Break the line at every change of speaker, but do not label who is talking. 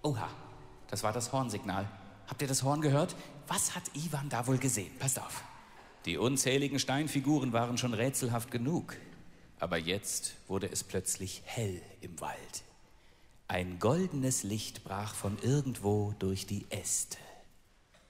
Oha, das war das Hornsignal. Habt ihr das Horn gehört? Was hat Iwan da wohl gesehen? Passt auf. Die unzähligen Steinfiguren waren schon rätselhaft genug. Aber jetzt wurde es plötzlich hell im Wald. Ein goldenes Licht brach von irgendwo durch die Äste.